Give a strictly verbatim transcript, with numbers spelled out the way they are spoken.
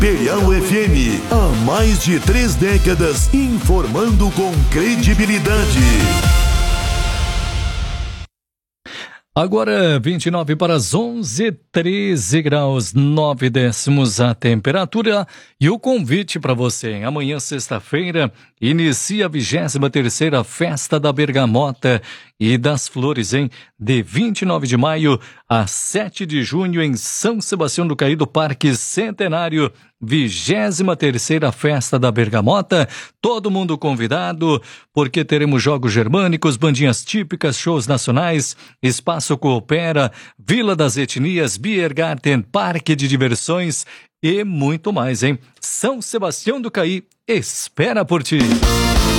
P-Al F M, há mais de três décadas, informando com credibilidade. Agora vinte e nove para as onze, treze graus, nove décimos a temperatura e o convite para você. Amanhã, sexta-feira, inicia a vigésima terceira Festa da Bergamota e das Flores, hein? De vinte e nove de maio a sete de junho em São Sebastião do Caído, Parque Centenário. vigésima terceira Festa da Bergamota, todo mundo convidado, porque teremos jogos germânicos, bandinhas típicas, shows nacionais, Espaço Coopera, Vila das Etnias, Biergarten, Parque de Diversões e muito mais, hein? São Sebastião do Caí espera por ti.